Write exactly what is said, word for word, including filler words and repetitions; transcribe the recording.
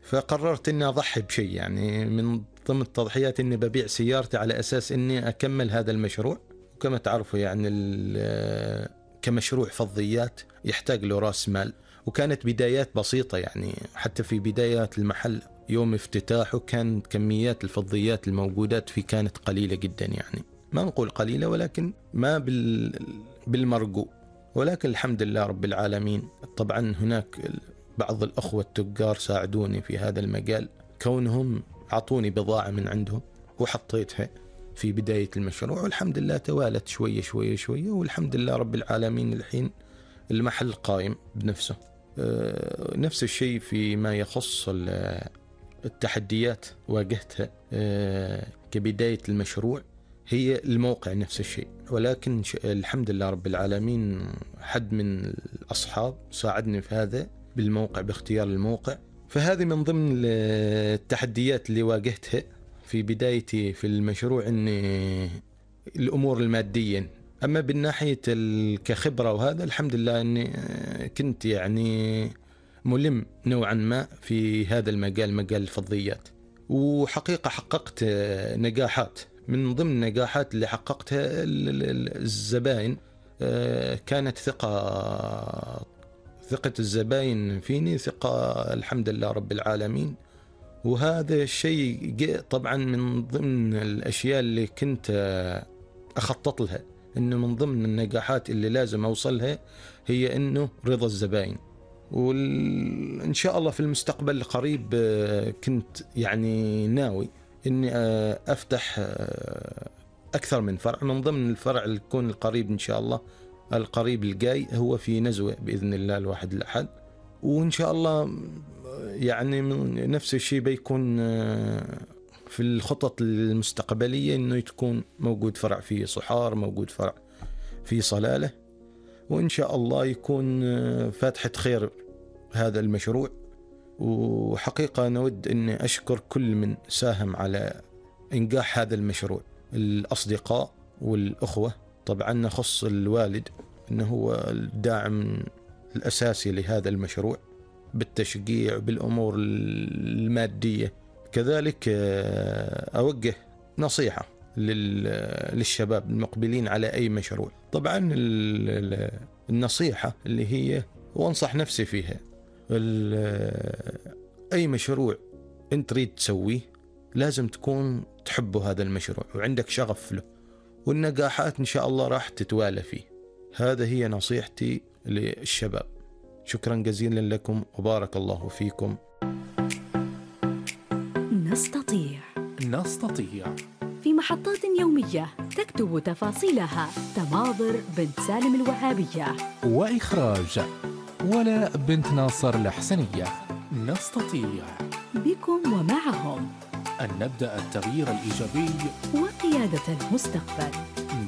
فقررت إني أضحي بشيء، يعني من ضمن التضحيات إني ببيع سيارتي على أساس إني أكمل هذا المشروع. وكما تعرفوا يعني كمشروع فضيات يحتاج له رأس مال، وكانت بدايات بسيطة، يعني حتى في بدايات المحل يوم افتتاحه كانت كميات الفضيات الموجودات فيه كانت قليلة جدا، يعني ما نقول قليلة ولكن ما بال بالمرجو. ولكن الحمد لله رب العالمين، طبعا هناك بعض الأخوة التجار ساعدوني في هذا المجال، كونهم عطوني بضاعة من عندهم وحطيتها في بداية المشروع، والحمد لله توالت شوية شوية شوية، والحمد لله رب العالمين الحين المحل قائم بنفسه. نفس الشيء فيما يخص التحديات واجهتها كبداية المشروع، هي الموقع نفس الشيء، ولكن الحمد لله رب العالمين حد من الأصحاب ساعدني في هذا بالموقع، باختيار الموقع. فهذه من ضمن التحديات اللي واجهتها في بدايتي في المشروع، إن الأمور المادية. أما بالناحية كخبرة وهذا الحمد لله أني كنت يعني ملم نوعا ما في هذا المجال، مجال الفضيات، وحقيقة حققت نجاحات. من ضمن النجاحات اللي حققتها الزبائن، كانت ثقة ثقة الزبائن فيني ثقة الحمد لله رب العالمين. وهذا الشيء طبعا من ضمن الأشياء اللي كنت أخطط لها، إنه من ضمن النجاحات اللي لازم أوصلها هي إنه رضا الزبائن. وإن شاء الله في المستقبل القريب كنت يعني ناوي إني أفتح أكثر من فرع. من ضمن الفرع اللي يكون القريب إن شاء الله القريب الجاي هو في نزوة بإذن الله الواحد الأحد، وإن شاء الله يعني نفس الشيء بيكون في الخطط المستقبلية، إنه تكون موجود فرع في صحار، موجود فرع في صلالة، وإن شاء الله يكون فاتحة خير هذا المشروع. وحقيقة نود أن أشكر كل من ساهم على إنجاح هذا المشروع، الأصدقاء والأخوة. طبعا نخص الوالد أنه هو الداعم الأساسي لهذا المشروع بالتشجيع بالأمور المادية. كذلك أوجه نصيحة للشباب المقبلين على أي مشروع. طبعا النصيحة اللي هي، وانصح نفسي فيها، أي مشروع أنت تريد تسويه لازم تكون تحبه هذا المشروع وعندك شغف له، والنجاحات إن شاء الله راح تتوالى فيه. هذا هي نصيحتي للشباب. شكرا جزيلا لكم وبارك الله فيكم. نستطيع نستطيع في محطات يومية تكتب تفاصيلها تماضر بنت سالم الوهابية، وإخراج ولاء بنت ناصر الحسنية. نستطيع بكم ومعهم أن نبدأ التغيير الإيجابي وقيادة المستقبل.